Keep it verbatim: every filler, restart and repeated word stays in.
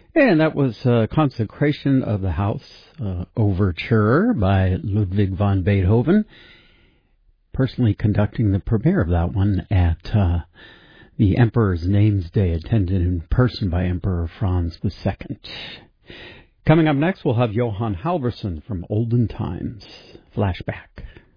And that was uh, Consecration of the House uh, Overture by Ludwig van Beethoven. Personally conducting the premiere of that one at uh, the Emperor's Names Day, attended in person by Emperor Franz the Second. Coming up next, we'll have Johann Halvorson from Olden Times. Flashback.